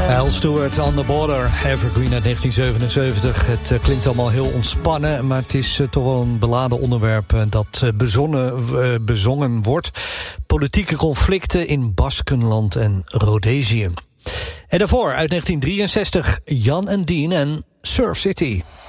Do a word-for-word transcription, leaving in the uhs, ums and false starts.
Al Stewart, On the Border, Evergreen uit negentien zevenenzeventig. Het uh, klinkt allemaal heel ontspannen, maar het is uh, toch wel een beladen onderwerp uh, dat uh, bezonnen, uh, bezongen wordt. Politieke conflicten in Baskenland en Rhodesië. En daarvoor uit negentien drieënzestig Jan en Dean en Surf City.